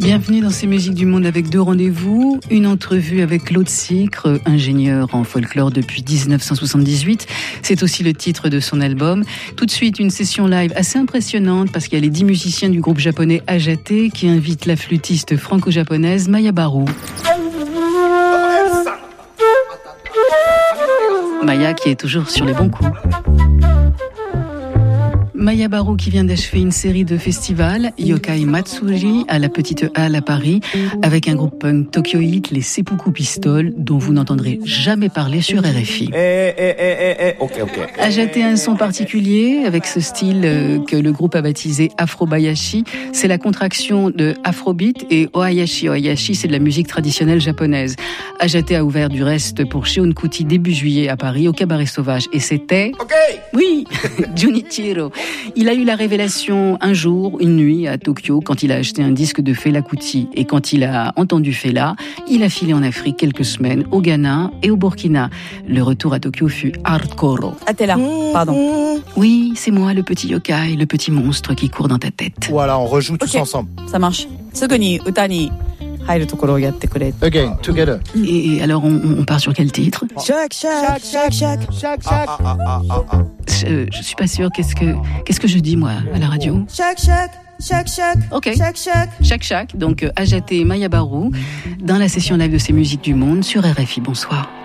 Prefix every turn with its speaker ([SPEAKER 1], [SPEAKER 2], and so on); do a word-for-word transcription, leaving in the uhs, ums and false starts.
[SPEAKER 1] Bienvenue dans ces musiques du monde avec deux rendez-vous. Une entrevue avec Claude Sicre, ingénieur en folklore depuis dix-neuf cent soixante-dix-huit. C'est aussi le titre de son album. Tout de suite, une session live assez impressionnante parce qu'il y a les dix musiciens du groupe japonais Ajate qui invitent la flûtiste franco-japonaise Maya Baru. Maya qui est toujours sur les bons coups. Maya Baru qui vient d'achever une série de festivals, Yokai Matsuri à la Petite Halle à Paris, avec un groupe punk Tokyoite, les Seppuku Pistols, dont vous n'entendrez jamais parler sur R F I.
[SPEAKER 2] Eh, eh, eh, eh, eh, ok, ok.
[SPEAKER 1] Ajate a un son particulier, avec ce style euh, que le groupe a baptisé Afrobayashi. C'est la contraction de Afrobeat, et Ohayashi. Ohayashi, c'est de la musique traditionnelle japonaise. Ajate a ouvert du reste pour Shion Kuti début juillet à Paris, au Cabaret Sauvage. Et c'était...
[SPEAKER 2] Ok.
[SPEAKER 1] Oui, Junichiro. Il a eu la révélation un jour, une nuit, à Tokyo, quand il a acheté un disque de Fela Kuti. Et quand il a entendu Fela, il a filé en Afrique quelques semaines, au Ghana et au Burkina. Le retour à Tokyo fut hardcore.
[SPEAKER 3] Ah, t'es là, pardon.
[SPEAKER 1] Oui, c'est moi, le petit yokai, le petit monstre qui court dans ta tête.
[SPEAKER 2] Voilà, on rejoue tous
[SPEAKER 3] Ok.
[SPEAKER 2] ensemble.
[SPEAKER 3] Ça marche. Suguni, utani, hairu tokoro yatte kure.
[SPEAKER 2] Again, together.
[SPEAKER 1] Et alors, on, on part sur quel titre ?
[SPEAKER 3] Chaque, chaque, chaque, chaque.
[SPEAKER 2] Chaque, chaque. Ah, ah, ah, ah, ah.
[SPEAKER 1] je, je suis pas sûre. Qu'est-ce que, qu'est-ce que je dis, moi, à la radio ?
[SPEAKER 3] Chaque, chaque, chaque, chaque.
[SPEAKER 1] Ok.
[SPEAKER 3] Chaque, chaque.
[SPEAKER 1] Chaque chaque, donc euh, Ajate et Maya Baru, dans la session live de ces musiques du monde sur R F I. Bonsoir.